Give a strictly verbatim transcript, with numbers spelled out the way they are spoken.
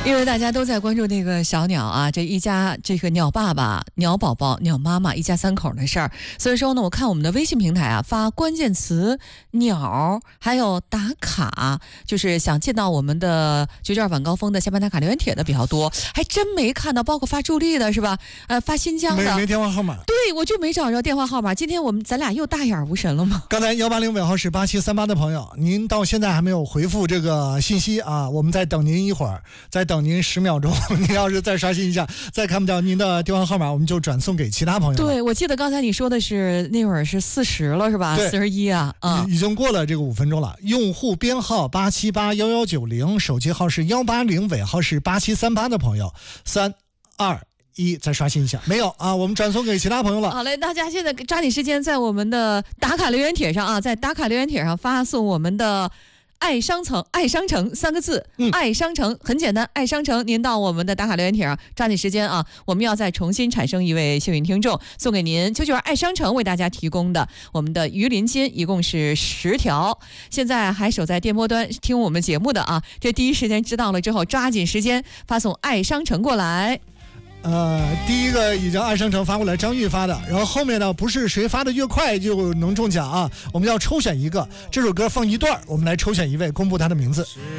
因为大家都在关注那个小鸟啊，这一家这个鸟爸爸、鸟宝宝、鸟妈妈一家三口的事儿，所以说呢，我看我们的微信平台啊，发关键词鸟，还有打卡，就是想见到我们的九九二晚高峰的下班打卡留言帖的比较多，还真没看到，包括发助力的是吧？呃，发新疆的没没电话号码， 对我就没找着电话号码。今天我们咱俩又大眼无神了吗？ 刚才幺八零尾号是八七三八的朋友，您到现在还没有回复这个信息啊，我们再等您一会儿，再等您十秒钟，您要是再刷新一下，再看不到您的电话号码，我们就转送给其他朋友。 对，我记得刚才你说的是那会儿是四十了是吧？四十一啊，啊、 嗯，已经过了这个五分钟了。用户编号八七八幺幺九零，手机号是幺八零，尾号是八七三八的朋友，三二一，再刷新一下，没有啊？我们转送给其他朋友了。 好嘞，大家现在抓紧时间，在我们的打卡留言帖上啊，在打卡留言帖上发送我们的爱商城爱商城三个字、嗯、爱商城很简单，爱商城您到我们的打卡留言帖上抓紧时间啊，我们要再重新产生一位幸运听众，送给您九九二爱商城为大家提供的我们的鱼鳞筋，一共是十条。现在还守在电波端听我们节目的啊，这第一时间知道了之后抓紧时间发送爱商城过来。 呃，第一个已经爱商城发过来，张玉发的，然后后面呢，不是谁发的越快就能中奖啊，我们要抽选一个，这首歌放一段，我们来抽选一位，公布他的名字。